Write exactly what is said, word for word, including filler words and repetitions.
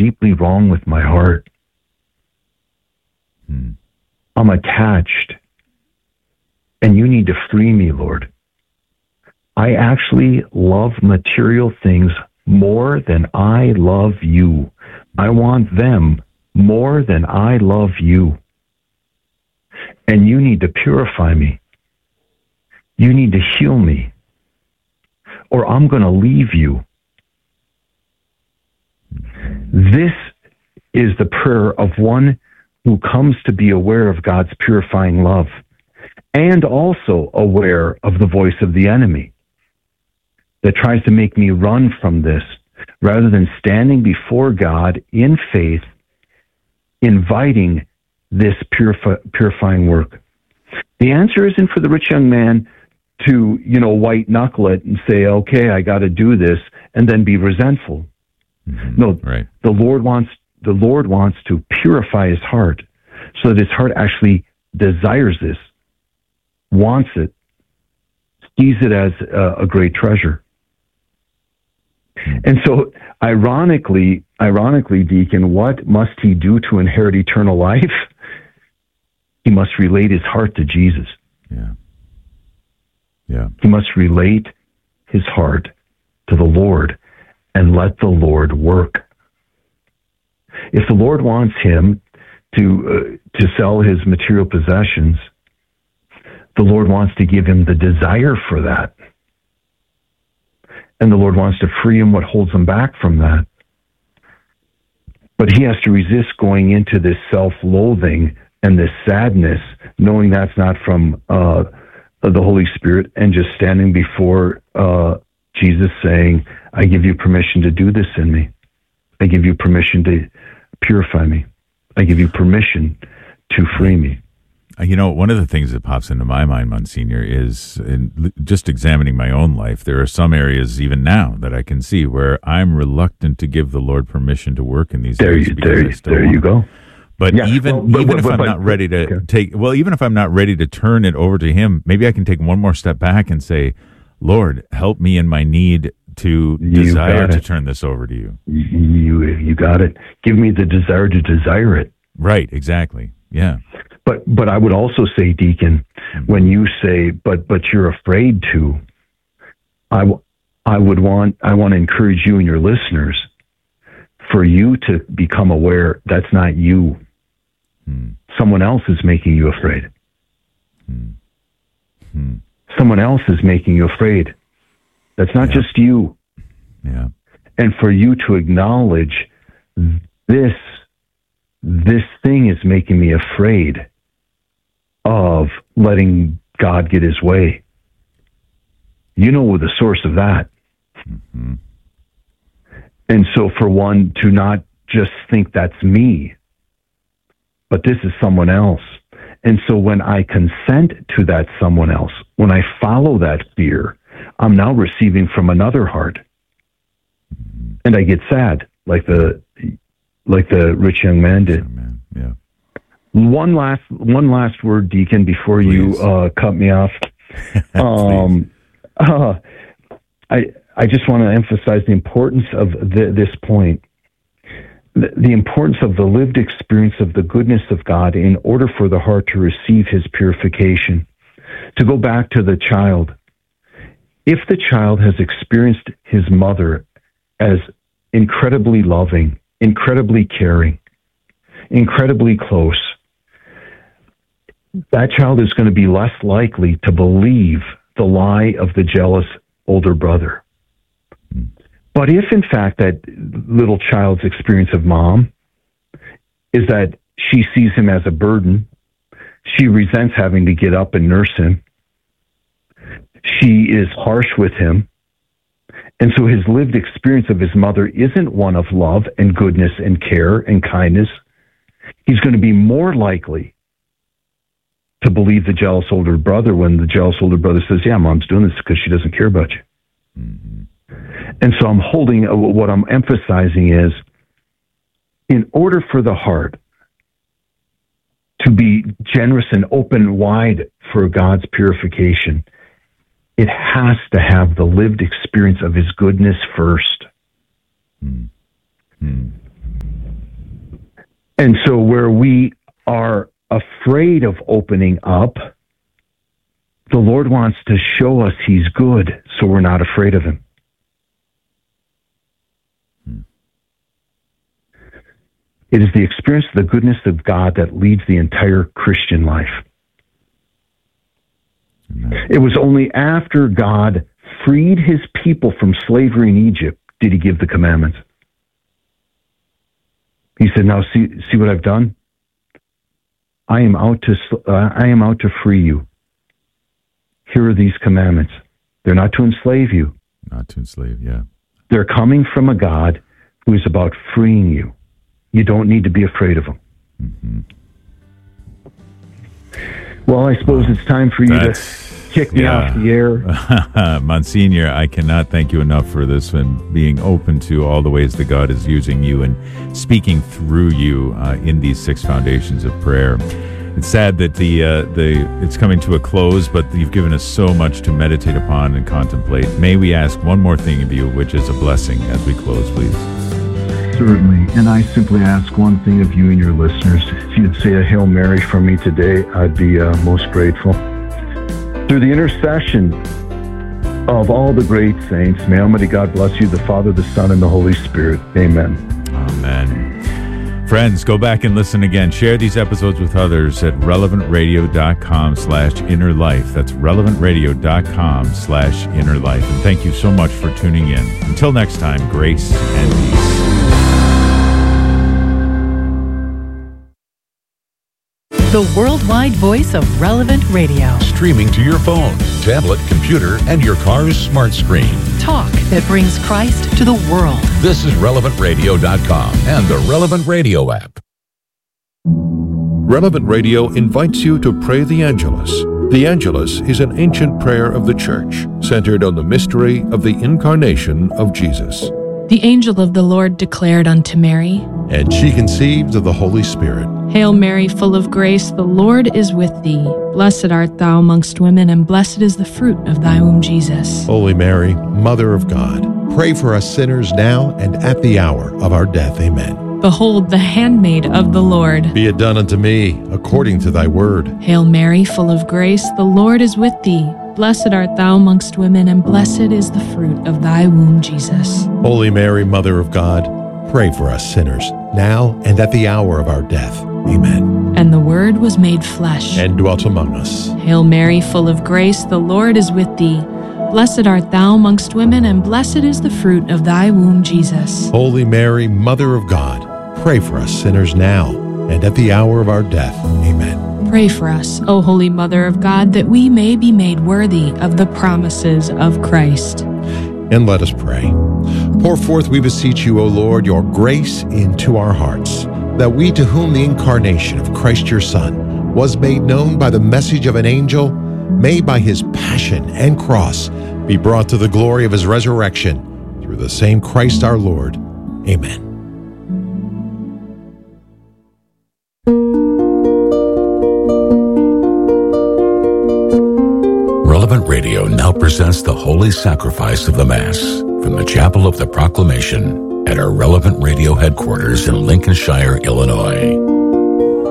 deeply wrong with my heart. Hmm. I'm attached, and you need to free me, Lord. I actually love material things more than I love you. I want them more than I love you. And you need to purify me. You need to heal me, or I'm going to leave you. This is the prayer of one who comes to be aware of God's purifying love and also aware of the voice of the enemy that tries to make me run from this rather than standing before God in faith, inviting this purify, purifying work. The answer isn't for the rich young man to, you know, white knuckle it and say, okay, I got to do this, and then be resentful. Mm-hmm. No, right. the Lord wants the Lord wants to purify his heart so that his heart actually desires this, wants it, sees it as a, a great treasure. And so, ironically, ironically, Deacon, what must he do to inherit eternal life? He must relate his heart to Jesus. Yeah. Yeah. He must relate his heart to the Lord and let the Lord work. If the Lord wants him to uh, to sell his material possessions, the Lord wants to give him the desire for that. And the Lord wants to free him what holds him back from that. But he has to resist going into this self-loathing and this sadness, knowing that's not from uh, the Holy Spirit, and just standing before uh, Jesus saying, I give you permission to do this in me. I give you permission to purify me. I give you permission to free me. You know, one of the things that pops into my mind, Monsignor, is in just examining my own life. There are some areas even now that I can see where I'm reluctant to give the Lord permission to work in these there areas. You, there you, there you go. But yeah, even well, but, even but, if but, I'm but, not ready to okay. take, well, even if I'm not ready to turn it over to Him, maybe I can take one more step back and say, Lord, help me in my need to You desire to turn this over to you. You, you got it. Give me the desire to desire it. Right, exactly. Yeah. But but I would also say, Deacon, mm-hmm. when you say, but but you're afraid to, I, w- I would want I want to encourage you and your listeners for you to become aware that's not you. Hmm. Someone else is making you afraid. Hmm. Hmm. Someone else is making you afraid. That's not yeah. just you. Yeah. And for you to acknowledge this, this thing is making me afraid of letting God get his way. You know the source of that. Mm-hmm. And so for one to not just think that's me, but this is someone else. And so when I consent to that someone else, when I follow that fear, I'm now receiving from another heart. Mm-hmm. And I get sad, like the like the rich young man did. Young man. Yeah. One last one last word, Deacon, before Please. you uh, cut me off. um, uh, I I just want to emphasize the importance of the, this point. The, the importance of the lived experience of the goodness of God in order for the heart to receive his purification. To go back to the child, if the child has experienced his mother as incredibly loving, incredibly caring, incredibly close, that child is going to be less likely to believe the lie of the jealous older brother. But if, in fact, that little child's experience of mom is that she sees him as a burden, she resents having to get up and nurse him, she is harsh with him, and so his lived experience of his mother isn't one of love and goodness and care and kindness, he's going to be more likely to believe the jealous older brother when the jealous older brother says, yeah, mom's doing this because she doesn't care about you. Mm-hmm. And so I'm holding, uh, what I'm emphasizing is, in order for the heart to be generous and open wide for God's purification, it has to have the lived experience of his goodness first. Mm-hmm. And so where we are afraid of opening up, the Lord wants to show us he's good, so we're not afraid of him. Hmm. It is the experience of the goodness of God that leads the entire Christian life. Amen. It was only after God freed his people from slavery in Egypt did he give the commandments. He said, now see, see what I've done? I am out to, uh, I am out to free you. Here are these commandments. They're not to enslave you. Not to enslave, yeah. They're coming from a God who is about freeing you. You don't need to be afraid of him. Mm-hmm. Well, I suppose it's time for you That's, to kick me yeah. off the air. Monsignor, I cannot thank you enough for this and being open to all the ways that God is using you and speaking through you uh, in these six foundations of prayer. It's sad that the uh, the it's coming to a close, but you've given us so much to meditate upon and contemplate. May we ask one more thing of you, which is a blessing as we close, please. Certainly. And I simply ask one thing of you and your listeners. If you'd say a Hail Mary for me today, I'd be uh, most grateful. Through the intercession of all the great saints, may Almighty God bless you, the Father, the Son, and the Holy Spirit. Amen. Amen. Friends, go back and listen again. Share these episodes with others at relevantradio.com slash inner life. That's relevantradio.com slash inner life. And thank you so much for tuning in. Until next time, grace and peace. The worldwide voice of Relevant Radio. Streaming to your phone, tablet, computer, and your car's smart screen. Talk that brings Christ to the world. This is relevant radio dot com and the Relevant Radio app. Relevant Radio invites you to pray the Angelus. The Angelus is an ancient prayer of the Church, centered on the mystery of the incarnation of Jesus. The angel of the Lord declared unto Mary, and she conceived of the Holy Spirit. Hail Mary, full of grace, the Lord is with thee. Blessed art thou amongst women, and blessed is the fruit of thy womb, Jesus. Holy Mary, Mother of God, pray for us sinners now and at the hour of our death. Amen. Behold, the handmaid of the Lord. Be it done unto me according to thy word. Hail Mary, full of grace, the Lord is with thee. Blessed art thou amongst women, and blessed is the fruit of thy womb, Jesus. Holy Mary, Mother of God, pray for us sinners, now and at the hour of our death. Amen. And the Word was made flesh, and dwelt among us. Hail Mary, full of grace, the Lord is with thee. Blessed art thou amongst women, and blessed is the fruit of thy womb, Jesus. Holy Mary, Mother of God, pray for us sinners now and at the hour of our death. Amen. Pray for us, O Holy Mother of God, that we may be made worthy of the promises of Christ. And let us pray. Pour forth, we beseech you, O Lord, your grace into our hearts, that we, to whom the incarnation of Christ your Son was made known by the message of an angel, may by his passion and cross be brought to the glory of his resurrection, through the same Christ our Lord. Amen. Relevant Radio now presents the Holy Sacrifice of the Mass from the Chapel of the Proclamation at our Relevant Radio headquarters in Lincolnshire, Illinois.